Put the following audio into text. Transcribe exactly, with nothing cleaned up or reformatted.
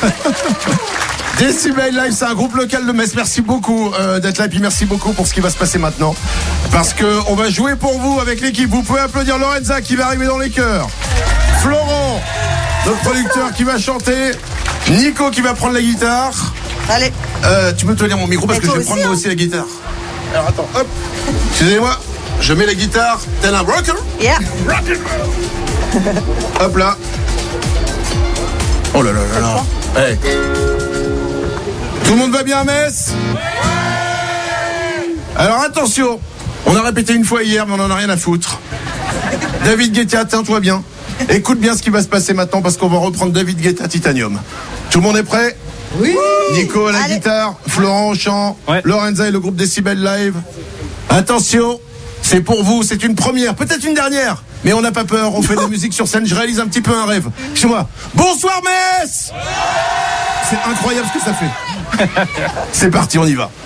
Decibel Live, c'est un groupe local de Metz. Merci beaucoup euh, d'être là, et puis merci beaucoup pour ce qui va se passer maintenant. Parce que on va jouer pour vous avec l'équipe. Vous pouvez applaudir Lorenza qui va arriver dans les chœurs, Florent, notre producteur, qui va chanter, Nico qui va prendre la guitare. Allez. Euh, tu peux tenir mon micro parce Et que je vais aussi, prendre moi hein. aussi la guitare. Alors attends, hop. Excusez-moi, je mets la guitare tel un rocker. Yeah. Hop là. Oh là là là là. Hey. Tout le monde va bien à Metz? Alors attention, on a répété une fois hier, mais on en a rien à foutre. David Guetta, tiens-toi bien. Écoute bien ce qui va se passer maintenant parce qu'on va reprendre David Guetta Titanium. Tout le monde est prêt? Oui. Nico à la Allez. guitare, Florent au chant, Ouais. Lorenza et le groupe Decibel Live. Attention, c'est pour vous, c'est une première, peut-être une dernière, mais on n'a pas peur, on fait de la musique sur scène, je réalise un petit peu un rêve. Excuse-moi. Bonsoir Metz. C'est incroyable ce que ça fait. C'est parti, on y va.